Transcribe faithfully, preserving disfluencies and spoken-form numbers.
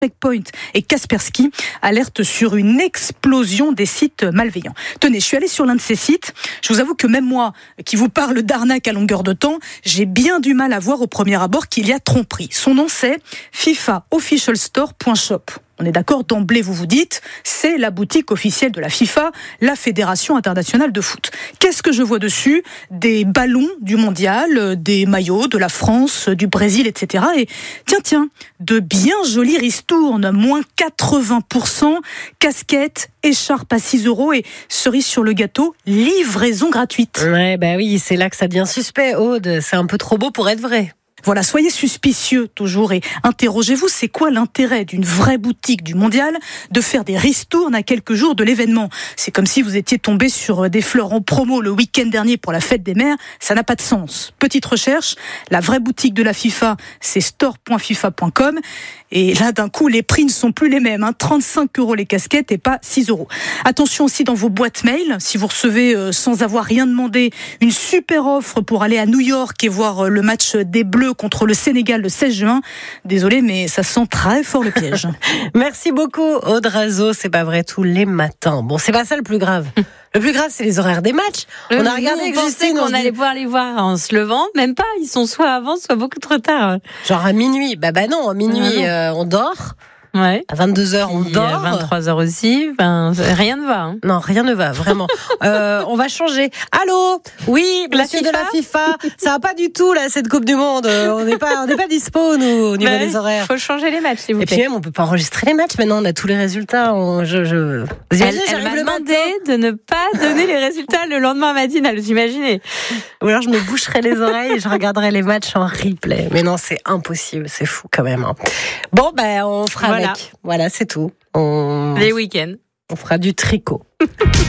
Checkpoint et Kaspersky alertent sur une explosion des sites malveillants. Tenez, je suis allée sur l'un de ces sites. Je vous avoue que même moi, qui vous parle d'arnaque à longueur de temps, j'ai bien du mal à voir au premier abord qu'il y a tromperie. Son nom, c'est fifa official store point shop. On est d'accord, d'emblée vous vous dites, c'est la boutique officielle de la FIFA, la Fédération internationale de foot. Qu'est-ce que je vois dessus ? Des ballons du mondial, des maillots de la France, du Brésil, et cetera. Et tiens, tiens, de bien jolis ristournes, moins quatre-vingts pour cent, casquettes, écharpes à six euros et cerise sur le gâteau, livraison gratuite. Ouais, bah oui, c'est là que ça devient suspect, Aude. C'est un peu trop beau pour être vrai. Voilà, soyez suspicieux toujours et interrogez-vous, c'est quoi l'intérêt d'une vraie boutique du mondial de faire des ristournes à quelques jours de l'événement ? C'est comme si vous étiez tombé sur des fleurs en promo le week-end dernier pour la fête des mères, ça n'a pas de sens. Petite recherche, la vraie boutique de la FIFA, c'est store point fifa point com et là d'un coup les prix ne sont plus les mêmes, hein, trente-cinq euros les casquettes et pas six euros. Attention aussi dans vos boîtes mail, si vous recevez euh, sans avoir rien demandé une super offre pour aller à New York et voir euh, le match des Bleus contre le Sénégal le seize juin. Désolé, mais ça sent très fort le piège. Merci beaucoup, Aude Razo. C'est pas vrai, tous les matins. Bon, c'est pas ça le plus grave. Le plus grave, c'est les horaires des matchs. Le on a regardé avec Justine, qu'on on allait dit... pouvoir les voir en se levant. Même pas, ils sont soit avant, soit beaucoup trop tard. Genre à minuit. Bah bah non, à minuit, ah non. Euh, on dort. Ouais. À vingt-deux heures, on dort. À vingt-trois heures aussi. Enfin, rien ne va. Hein. Non, rien ne va, vraiment. euh, on va changer. Allô ? Oui, la monsieur FIFA de la FIFA. Ça va pas du tout, là, cette Coupe du Monde. On n'est pas, on n'est pas dispo, nous, au niveau bah, des horaires. Il faut changer les matchs, s'il vous plaît. Et puis même, on peut pas enregistrer les matchs. Maintenant, on a tous les résultats. On, je, je... Vous elle elle m'a demandé de ne pas donner les résultats le lendemain matinal, vous imaginez ? Ou alors, je me boucherai les oreilles et je regarderai les matchs en replay. Mais non, c'est impossible. C'est fou, quand même. Hein. Bon, ben, on fera voilà. avec. Voilà, c'est tout. On... Les week-ends. On fera du tricot.